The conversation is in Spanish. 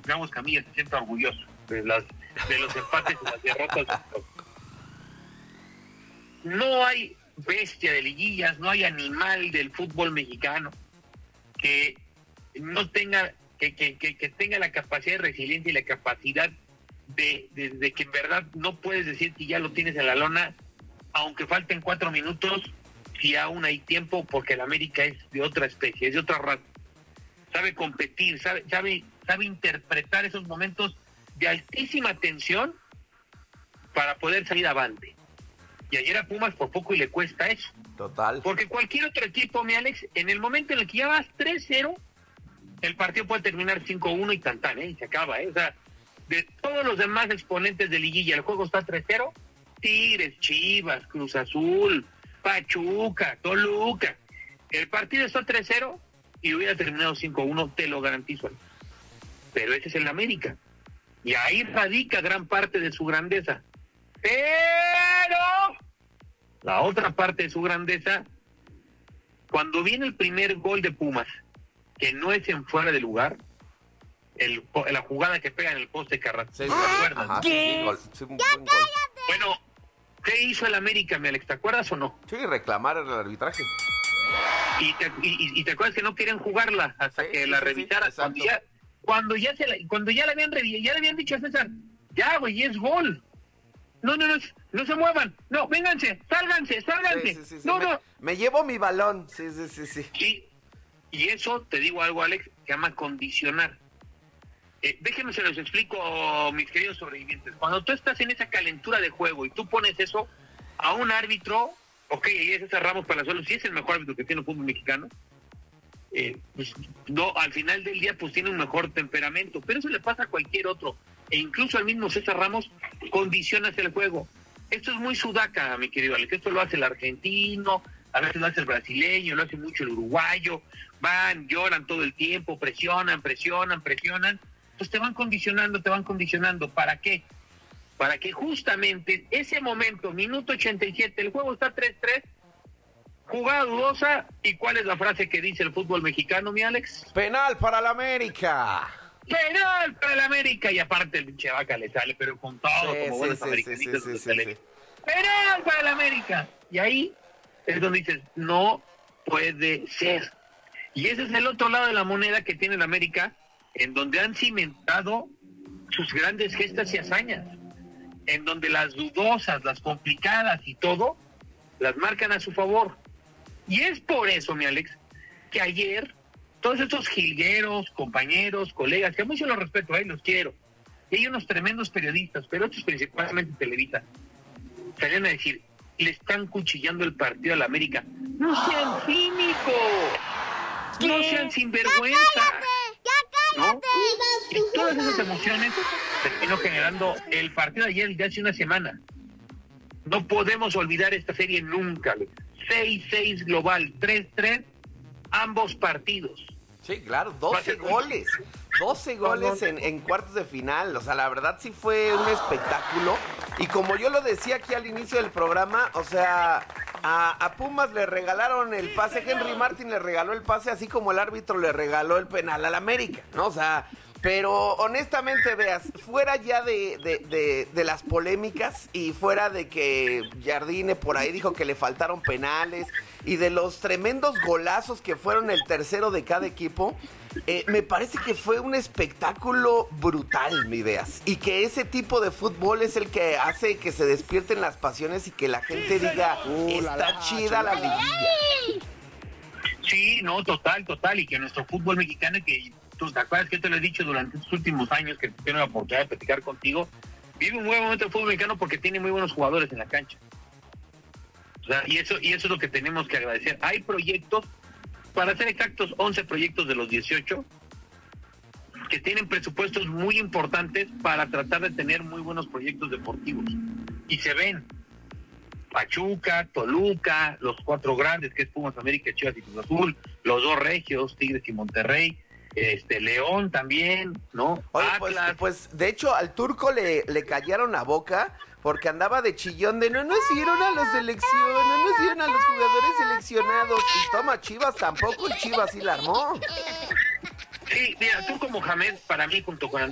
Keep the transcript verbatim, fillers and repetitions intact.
Ramos Camilla se sienta orgulloso de, las, de los empates y las derrotas. No hay bestia de liguillas, no hay animal del fútbol mexicano que no tenga, que, que, que, que tenga la capacidad de resiliencia y la capacidad de, de, de que en verdad no puedes decir que ya lo tienes en la lona, aunque falten cuatro minutos, si aún hay tiempo, porque el América es de otra especie, es de otra raza. Sabe competir, sabe, sabe, sabe interpretar esos momentos de altísima tensión para poder salir avante. Y ayer a Pumas por poco y le cuesta eso. Total. Porque cualquier otro equipo, mi Alex, en el momento en el que ya vas tres cero, el partido puede terminar cinco uno y tantán, ¿eh? Y se acaba, ¿eh? O sea, de todos los demás exponentes de liguilla, el juego está tres cero, Tigres, Chivas, Cruz Azul, Pachuca, Toluca. El partido está tres cero y hubiera terminado cinco uno, te lo garantizo. Pero ese es el América. Y ahí radica gran parte de su grandeza. Pero la otra parte de su grandeza, cuando viene el primer gol de Pumas, que no es en fuera de lugar, el, la jugada que pega en el poste Carrasco. Sí, ¿te acuerdas? Ajá, sí, gol, sí, un buen gol. Bueno, ¿qué hizo el América, mi Alex? ¿Te acuerdas o no? Sí, reclamar el arbitraje. Y te, y, y te acuerdas que no querían jugarla hasta Sí, que sí, la sí, revisara. sí, cuando ya, cuando ya se la, cuando ya le habían revi- ya le habían dicho a César, ya güey, es gol. No, no, no, no se muevan. No, vénganse, sálganse, sálganse. Sí, sí, sí, sí. No, me, no. me llevo mi balón. Sí, sí, sí, sí. Sí. Y eso, te digo algo, Alex, se llama condicionar. Eh, déjenme se los explico, mis queridos sobrevivientes. Cuando tú estás en esa calentura de juego y tú pones eso a un árbitro, ok, ahí es César Ramos Palazuelos, sí es el mejor árbitro que tiene el fútbol mexicano, eh, pues no, al final del día pues tiene un mejor temperamento, pero eso le pasa a cualquier otro, e incluso al mismo César Ramos condicionas el juego. Esto es muy sudaca, mi querido Alex, esto lo hace el argentino, a veces lo hace el brasileño, lo hace mucho el uruguayo, van, lloran todo el tiempo, presionan, presionan, presionan, pues te van condicionando, te van condicionando. ¿Para qué? Para que justamente ese momento, minuto ochenta y siete, el juego está tres tres, jugada dudosa, ¿y cuál es la frase que dice el fútbol mexicano, mi Alex? Penal para la América. ¡Penal para el América! Y aparte el pinche Vaca le sale, pero con todo, Sí, como sí, buenos sí, americanistas. sí, sí, sí, sale. sí. ¡Penal para el América! Y ahí es donde dices, no puede ser. Y ese es el otro lado de la moneda que tiene el América, en donde han cimentado sus grandes gestas y hazañas, en donde las dudosas, las complicadas y todo, las marcan a su favor. Y es por eso, mi Alex, que ayer todos estos jilgueros, compañeros, colegas, que a muchos los respeto, eh, los quiero, y hay unos tremendos periodistas, pero otros principalmente Televisa, salían a decir, le están cuchillando el partido a la América. ¡No sean cínicos! ¡No sean sinvergüenza! ¿No? Y todas esas emociones terminó generando el partido de ayer de hace una semana. No podemos olvidar esta serie nunca. seis seis global, tres tres, ambos partidos. Sí, claro, doce goles. doce goles en, en cuartos de final. O sea, la verdad sí fue un espectáculo. Y como yo lo decía aquí al inicio del programa, o sea, a, a Pumas le regalaron el pase, Henry Martin le regaló el pase, así como el árbitro le regaló el penal al América, ¿no? O sea, pero honestamente, veas, fuera ya de, de, de, de las polémicas y fuera de que Jardine por ahí dijo que le faltaron penales y de los tremendos golazos que fueron el tercero de cada equipo, eh, me parece que fue un espectáculo brutal, mi veas, y que ese tipo de fútbol es el que hace que se despierten las pasiones y que la gente diga, Uh, la, está la, chida la liguilla. Sí, no, total, total, y que nuestro fútbol mexicano, que tú te acuerdas que te lo he dicho durante estos últimos años que tengo la oportunidad de platicar contigo, vive un buen momento el fútbol mexicano porque tiene muy buenos jugadores en la cancha. O sea, y eso, y eso es lo que tenemos que agradecer. Hay proyectos, para ser exactos, once proyectos de los dieciocho, que tienen presupuestos muy importantes para tratar de tener muy buenos proyectos deportivos. Y se ven. Pachuca, Toluca, los cuatro grandes, que es Pumas, América, Chivas y Cruz Azul, los dos regios, Tigres y Monterrey, este León también, ¿no? Oye, pues, Atlas. pues de hecho al turco le, le callaron la boca porque andaba de chillón de no nos dieron a los seleccionados, no nos dieron a los jugadores seleccionados. Y toma, Chivas tampoco, y Chivas sí la armó. Sí, mira, tú como Jamed, para mí, junto con